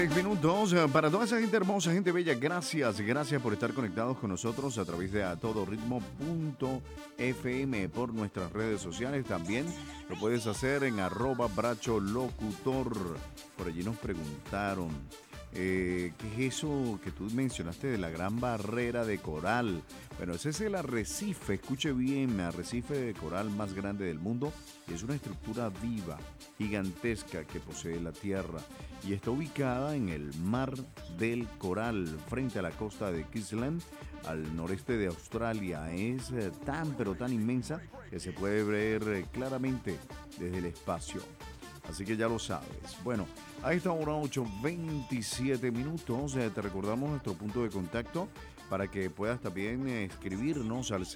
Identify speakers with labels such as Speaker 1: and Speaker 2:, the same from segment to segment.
Speaker 1: 6 minutos. Para toda esa gente hermosa, gente bella, gracias. Gracias por estar conectados con nosotros a través de atodorritmo.fm por nuestras redes sociales. También lo puedes hacer en @bracholocutor. Por allí nos preguntaron, ¿qué es eso que tú mencionaste de la gran barrera de coral? Bueno, ese es el arrecife, escuche bien, arrecife de coral más grande del mundo. Es una estructura viva, gigantesca que posee la Tierra y está ubicada en el Mar del Coral, frente a la costa de Queensland, al noreste de Australia. Es tan pero tan inmensa que se puede ver claramente desde el espacio. Así que ya lo sabes. Bueno, a esta hora 8:27 minutos, te recordamos nuestro punto de contacto para que puedas también escribirnos al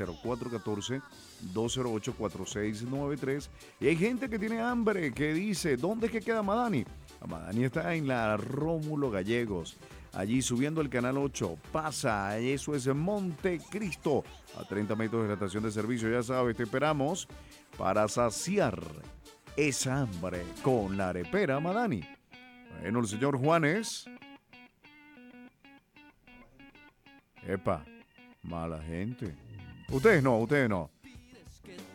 Speaker 1: 0414-208-4693. Y hay gente que tiene hambre, que dice, ¿dónde es que queda Madani? Madani está en la Rómulo Gallegos, allí subiendo el canal 8. Pasa, eso es Montecristo, a 30 metros de la estación de servicio. Ya sabes, te esperamos para saciar esa hambre con la arepera Madani. Bueno, el señor Juanes. Epa, mala gente. Ustedes no, ustedes no.